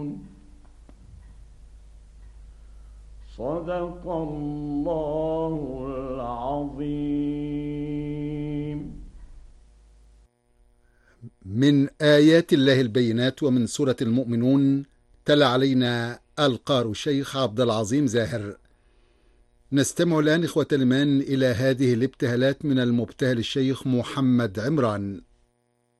صدق الله العظيم. من آيات الله البينات ومن سورة المؤمنون. تلا علينا القارئ الشيخ عبد العظيم زاهر. نستمع الآن إخوة الإيمان إلى هذه الابتهالات من المبتهل الشيخ محمد عمران.